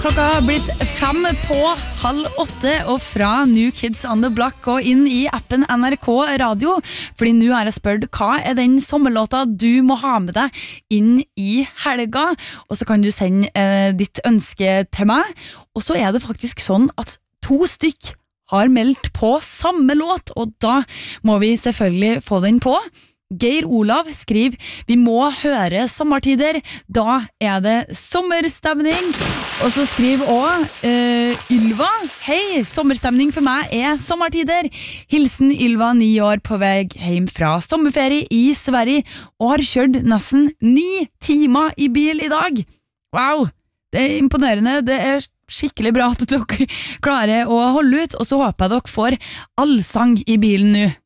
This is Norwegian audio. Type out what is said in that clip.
klokka har blitt 7:05, og fra New Kids on the Block og inn i appen NRK Radio, fordi nå har jeg spurt hva den sommerlåta du må ha med deg inn i helga, og så kan du sende ditt ønske til meg, og så det faktisk sånn at 2 stykk har meldt på samme låt, og da må vi selvfølgelig få den på. Geir Olav skriver, vi må høre sommertider, da det sommerstemning. Og så skriver også Ylva, hei, sommerstemning for meg sommertider. Hilsen Ylva, 9 år, på vei hjem fra sommerferie i Sverige, og har kjørt nesten 9 timer i bil i dag. Wow, det imponerende, det skikkelig bra at dere klarer å holde ut, og så håper jeg dere får allsang i bilen nå.